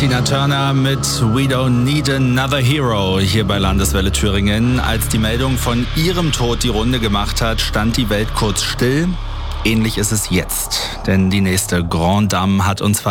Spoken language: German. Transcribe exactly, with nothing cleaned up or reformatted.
Tina Turner mit We Don't Need Another Hero hier bei Landeswelle Thüringen. Als die Meldung von ihrem Tod die Runde gemacht hat, stand die Welt kurz still. Ähnlich ist es jetzt, denn die nächste Grande Dame hat uns